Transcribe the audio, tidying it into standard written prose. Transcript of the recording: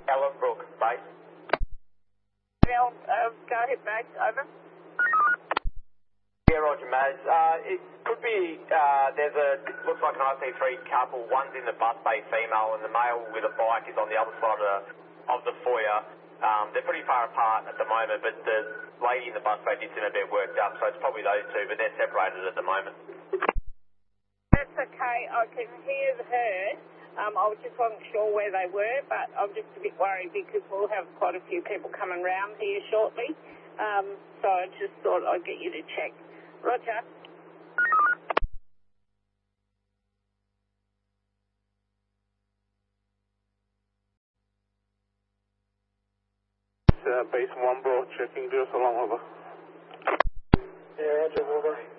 Ellenbrook, base. Go ahead, base, over. Yeah, Roger, Maz. It could be, looks like an IC3 couple. One's in the bus bay, female, and the male with a bike is on the other side of the foyer. They're pretty far apart at the moment, but the lady in the bus bay did seem a bit worked up, so it's probably those two, but they're separated at the moment. That's okay. I can hear her. I just wasn't sure where they were, but I'm just a bit worried because we'll have quite a few people coming round here shortly. So I just thought I'd get you to check. Roger. Base 1 bro, checking just along over. Yeah, Roger, over.